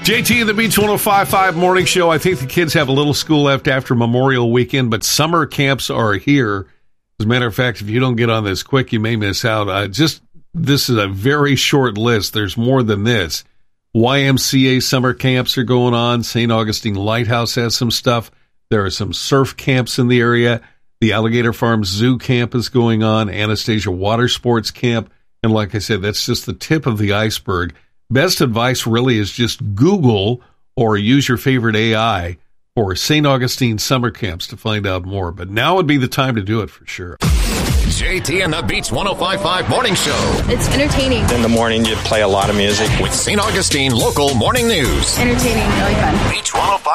JT and the Beach 105.5 Morning Show. I think the kids have a little school left after Memorial Weekend, but summer camps are here. As a matter of fact, if you don't get on this quick, you may miss out. This is a very short list. There's more than this. YMCA summer camps are going on. St. Augustine Lighthouse has some stuff. There are some surf camps in the area. The Alligator Farm Zoo camp is going on. Anastasia Water Sports Camp. And like I said, that's just the tip of the iceberg. Best advice really is just Google or use your favorite AI for St. Augustine summer camps to find out more. But now would be the time to do it for sure. JT and the Beach 105.5 Morning Show. It's entertaining. In the morning, you play a lot of music. With St. Augustine Local Morning News. Entertaining, really fun. Beach 105.